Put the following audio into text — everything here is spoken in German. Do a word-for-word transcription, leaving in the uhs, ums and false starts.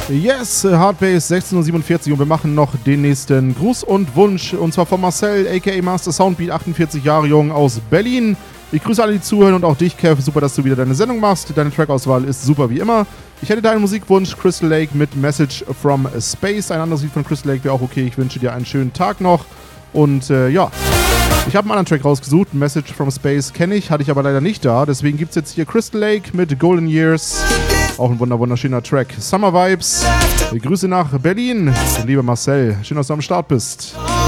Yes, Hardbase sechzehn Uhr siebenundvierzig und wir machen noch den nächsten Gruß und Wunsch und zwar von Marcel, aka Master Soundbeat, achtundvierzig Jahre jung aus Berlin. Ich grüße alle, die zuhören und auch dich, Kev. Super, dass du wieder deine Sendung machst. Deine Trackauswahl ist super wie immer. Ich hätte deinen Musikwunsch Crystal Lake mit Message from Space. Ein anderes Lied von Crystal Lake wäre auch okay. Ich wünsche dir einen schönen Tag noch. Und äh, ja, ich habe einen anderen Track rausgesucht. Message from Space kenne ich, hatte ich aber leider nicht da. Deswegen gibt es jetzt hier Crystal Lake mit Golden Years. Auch ein wunder wunderschöner Track. Summer Vibes. Grüße nach Berlin. Lieber Marcel, schön, dass du am Start bist.